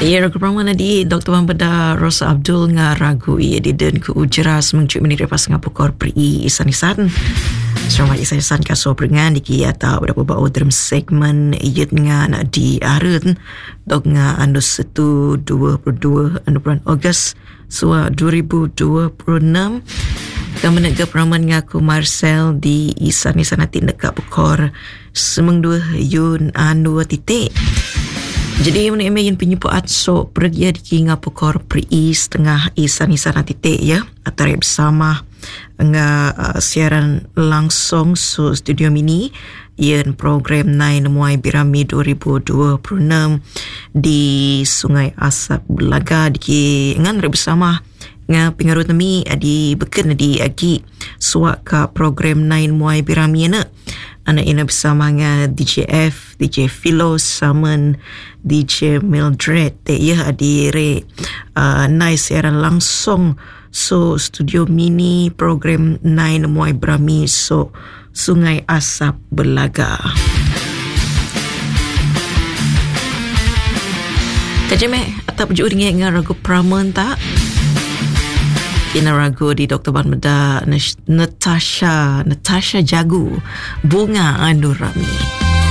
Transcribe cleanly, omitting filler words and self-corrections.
Ya, ragu peraman di Dr. Bambada Rosa Abdul nga ragu ia diden ke ujeras mengcuk menit lepas ngapukor pri isan-isan. Selamat isan-isan kaso perengan diki atau berapa bau dalam segmen iat nga nak diarun dok nga anu 1 22 anu bulan Ogos sua 2026. Kami nak peraman ngaku Marcel di isan-isan nanti dekat pukor semeng 2 Yun anu titik. Jadi mana yang penyupuat so pergi di ngapukor pri setengah isan-isan titik ya atau bersama siaran langsung so studio mini yang program 9 Muay Birami 2026 di Sungai Asap Belaga di ngan bersama nga pengaruh kami di beken di agi suak ka program 9 Muay Birami na anak ina bersama nga DJ F, DJ Philo, Saman, DJ Mildred ya adire nice siaran langsung so studio mini program 9 Muay Birami so Sungai Asap Belaga. Kajeme atap juri nga ragu pramen tak? Ina ragu di Dr. Bambada Natasha Jagu Bunga Anu Rami.